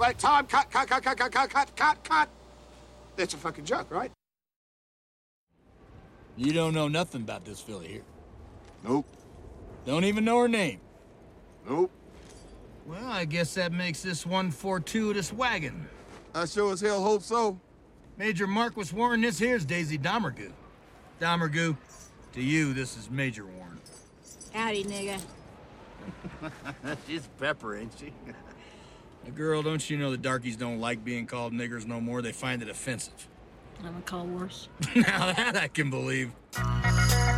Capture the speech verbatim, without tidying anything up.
wait, time, cut, cut, cut, cut, cut, cut, cut, cut, cut. That's a fucking joke, right? You don't know nothing about this filly here. Nope. Don't even know her name. Nope. Well, I guess that makes this one fortuitous wagon. I sure as hell hope so. Major Marquis Warren, this here's Daisy Domergue. Domergue, to you, this is Major Warren. Howdy, nigga. She's pepper, ain't she? Girl, don't you know the darkies don't like being called niggers no more? They find it offensive. I'm gonna call worse. Now that I can believe.